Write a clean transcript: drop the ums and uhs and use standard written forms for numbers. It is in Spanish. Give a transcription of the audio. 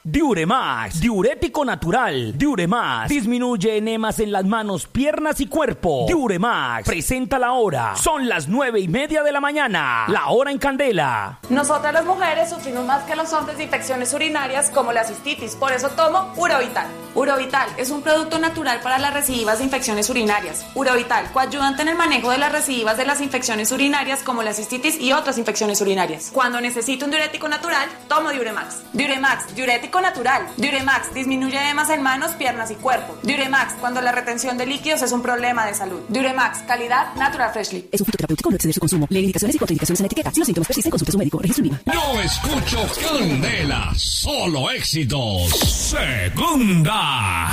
Diuremax, diurético natural. Diuremax disminuye enemas en las manos, piernas y cuerpo. Diuremax presenta la hora. Son las 9:30 de la mañana. La hora en Candela. Nosotras las mujeres sufrimos más que los hombres de infecciones urinarias como la cistitis. Por eso tomo Urovital. Urovital es un producto natural para las recidivas de infecciones urinarias. Urovital, coayudante en el manejo de las recidivas de las infecciones urinarias como la cistitis y otras infecciones urinarias. Cuando necesito un diurético natural, tomo Diuremax. Diuremax, diurético natural. Diuremax disminuye edemas en manos, piernas y cuerpo. Diuremax, cuando la retención de líquidos es un problema de salud. Diuremax, calidad Natural Freshly. Es un fitoterapéutico, no exceder su consumo. Lee indicaciones y contraindicaciones en la etiqueta. Si los síntomas persisten, consulte a su médico. Registro INVIMA. Yo escucho Candela, solo éxitos. Segunda.